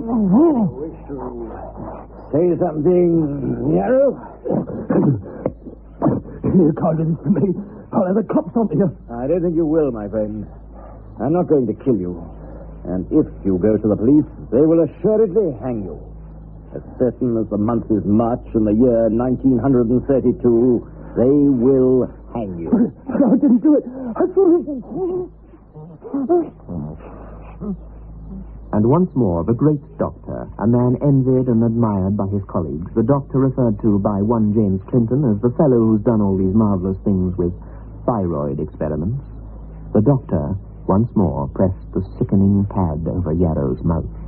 wish to say something, Yarrow? You can't do this to me. I'll have the cops on you. I don't think you will, my friend. I'm not going to kill you. And if you go to the police, they will assuredly hang you. As certain as the month is March in the year 1932, they will hang you. No, I didn't do it. And once more, the great doctor, a man envied and admired by his colleagues, the doctor referred to by one James Clinton as the fellow who's done all these marvelous things with thyroid experiments. The doctor, once more, pressed the sickening pad over Yarrow's mouth.